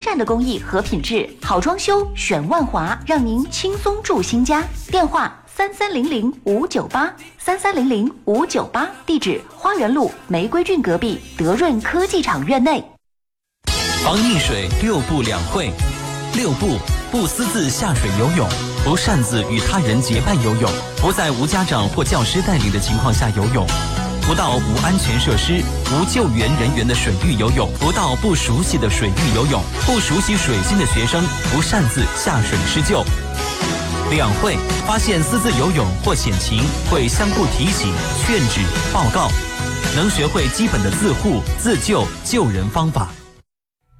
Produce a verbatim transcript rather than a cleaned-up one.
善的工艺和品质，好装修选万华，让您轻松住新家。电话三三零零五九八三三零零五九八，地址花园路玫瑰郡隔壁德润科技厂院内。 防溺水六不两会：六不，不私自下水游泳，不擅自与他人结伴游泳，不在无家长或教师带领的情况下游泳，不到无安全设施、无救援人员的水域游泳，不到不熟悉的水域游泳，不熟悉水性的学生不擅自下水施救。两会，发现私自游泳或险情，会相互提醒、劝止、报告，能学会基本的自护、自救、救人方法。